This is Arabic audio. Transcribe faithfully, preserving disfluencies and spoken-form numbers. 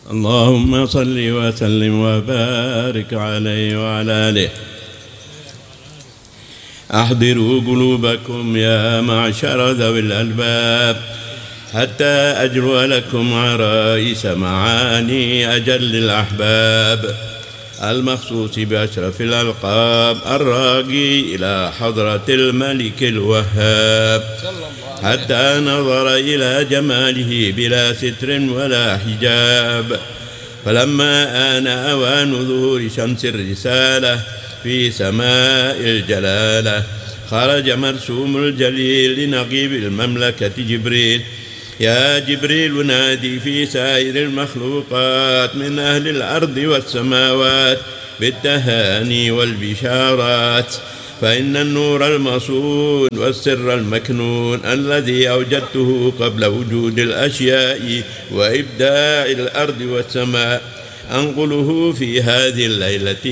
اللهم صل وسلم وبارك عليه وعلى آله. أحضروا قلوبكم يا معشر ذوي الألباب حتى أجلو لكم عرائس معاني أجل الأحباب المخصوص بأشرف الألقاب الراقي إلى حضرة الملك الوهاب حتى نظر إلى جماله بلا ستر ولا حجاب. فلما آن أوان ظهور شمس الرسالة في سماء الجلالة خرج مرسوم الجليل لنقيب المملكة جبريل. يا جبريل نادي في سائر المخلوقات من أهل الأرض والسماوات بالتهاني والبشارات، فإن النور المصون والسر المكنون الذي أوجدته قبل وجود الأشياء وإبداع الأرض والسماء أنقله في هذه الليلة